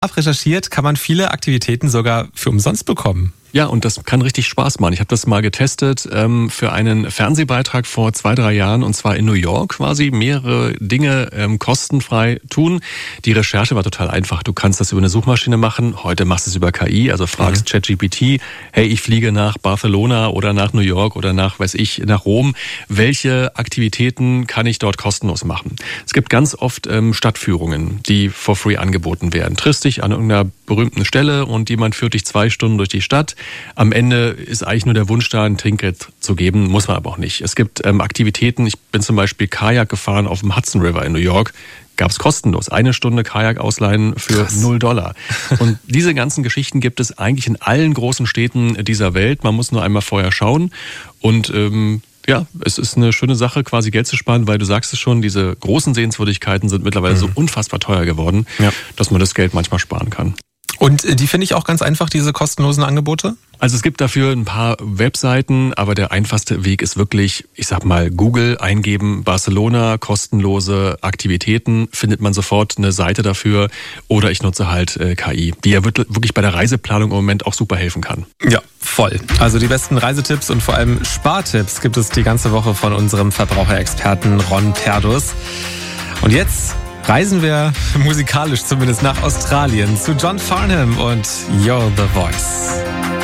recherchiert, kann man viele Aktivitäten sogar für umsonst bekommen. Ja, und das kann richtig Spaß machen. Ich habe das mal getestet für einen Fernsehbeitrag vor 2-3 Jahren, und zwar in New York quasi. Mehrere Dinge kostenfrei tun. Die Recherche war total einfach. Du kannst das über eine Suchmaschine machen. Heute machst du es über KI, also fragst ChatGPT, hey, ich fliege nach Barcelona oder nach New York oder nach Rom. Welche Aktivitäten kann ich dort kostenlos machen? Es gibt ganz oft Stadtführungen, die for free angeboten werden. Triffst dich an irgendeiner berühmten Stelle und jemand führt dich 2 Stunden durch die Stadt. Am Ende ist eigentlich nur der Wunsch da, ein Trinkgeld zu geben, muss man aber auch nicht. Es gibt Aktivitäten, ich bin zum Beispiel Kajak gefahren auf dem Hudson River in New York, gab es kostenlos. 1 Stunde Kajak ausleihen für $0. Und diese ganzen Geschichten gibt es eigentlich in allen großen Städten dieser Welt. Man muss nur einmal vorher schauen und ja, es ist eine schöne Sache, quasi Geld zu sparen, weil du sagst es schon, diese großen Sehenswürdigkeiten sind mittlerweile so unfassbar teuer geworden, dass man das Geld manchmal sparen kann. Und die finde ich auch ganz einfach, diese kostenlosen Angebote? Also es gibt dafür ein paar Webseiten, aber der einfachste Weg ist wirklich, ich sag mal, Google eingeben, Barcelona, kostenlose Aktivitäten, findet man sofort eine Seite dafür. Oder ich nutze halt KI, die ja wirklich bei der Reiseplanung im Moment auch super helfen kann. Ja, voll. Also die besten Reisetipps und vor allem Spartipps gibt es die ganze Woche von unserem Verbraucherexperten Ron Perdus. Und jetzt reisen wir musikalisch zumindest nach Australien zu John Farnham und You're the Voice.